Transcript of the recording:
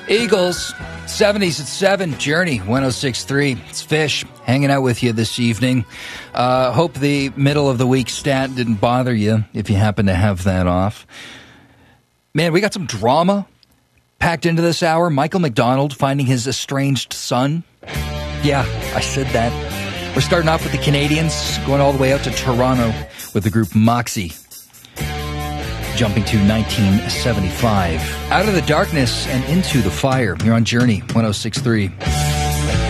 Eagles, 70s at 7, Journey, 106.3. It's Fish hanging out with you this evening. Hope the middle of the week stat didn't bother you if you happen to have that off. Man, we got some drama packed into this hour. Michael McDonald finding his estranged son. Yeah, I said that. We're starting off with the Canadians, going all the way out to Toronto with the group Moxie. Jumping to 1975. Out of the darkness and into the fire. You're on Journey, 106.3.